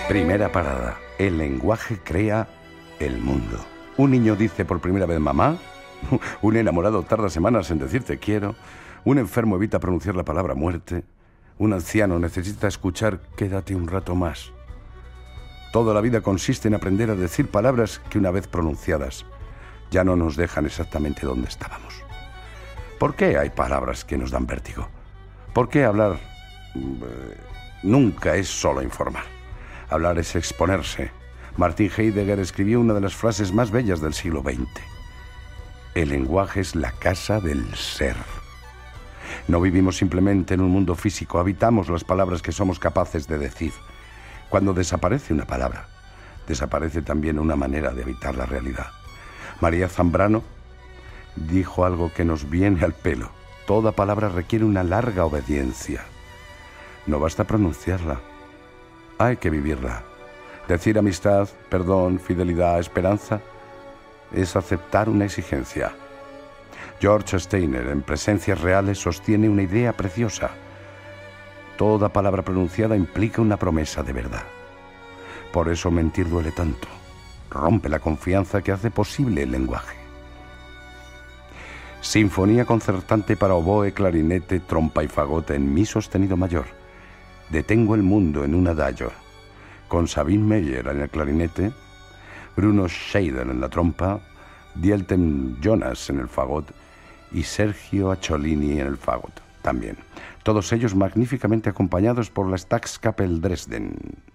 Primera parada. El lenguaje crea el mundo. Un niño dice por primera vez mamá. Un enamorado tarda semanas en decir te quiero. Un enfermo evita pronunciar la palabra muerte. Un anciano necesita escuchar quédate un rato más. Toda la vida consiste en aprender a decir palabras que una vez pronunciadas ya no nos dejan exactamente donde estábamos. ¿Por qué hay palabras que nos dan vértigo? ¿Por qué hablar nunca es solo informar? Hablar es exponerse. Martin Heidegger escribió una de las frases más bellas del siglo XX. El lenguaje es la casa del ser. No vivimos simplemente en un mundo físico, habitamos las palabras que somos capaces de decir. Cuando desaparece una palabra, desaparece también una manera de habitar la realidad. María Zambrano dijo algo que nos viene al pelo. Toda palabra requiere una larga obediencia. No basta pronunciarla, hay que vivirla. Decir amistad, perdón, fidelidad, esperanza, es aceptar una exigencia. George Steiner, en Presencias Reales, sostiene una idea preciosa. Toda palabra pronunciada implica una promesa de verdad. Por eso mentir duele tanto. Rompe la confianza que hace posible el lenguaje. Sinfonía concertante para oboe, clarinete, trompa y fagot en mi sostenido mayor. Detengo el mundo en un adagio. Con Sabine Meyer en el clarinete, Bruno Scheider en la trompa, Dieter Jonas en el fagot y Sergio Acciolini en el fagot también. Todos ellos magníficamente acompañados por la Staatskapelle Dresden.